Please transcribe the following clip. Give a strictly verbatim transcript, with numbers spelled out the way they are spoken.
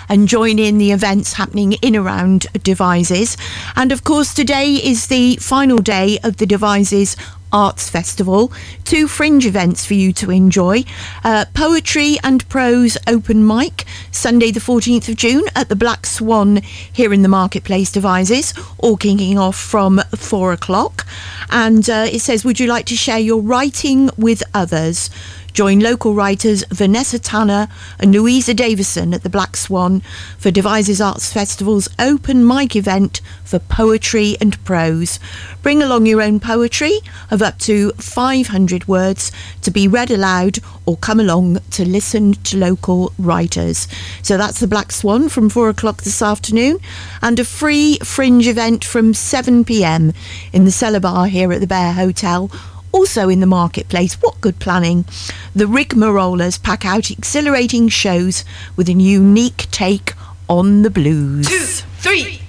and join in the events happening in around Devizes. And of course, today is the final day of the Devizes Arts Festival. Two fringe events for you to enjoy. Uh, poetry and prose open mic, Sunday the fourteenth of June at the Black Swan here in the Marketplace Devizes, all kicking off from four o'clock. And uh, it says, would you like to share your writing with others? Join local writers Vanessa Tanner and Louisa Davison at the Black Swan for Devizes Arts Festival's open mic event for poetry and prose. Bring along your own poetry of up to five hundred words to be read aloud, or come along to listen to local writers. So that's the Black Swan from four o'clock this afternoon, and a free fringe event from seven p.m. in the Cellar Bar here at the Bear Hotel. Also in the Marketplace. What good planning. The Rigmarollers pack out exhilarating shows with a unique take on the blues. Two, three.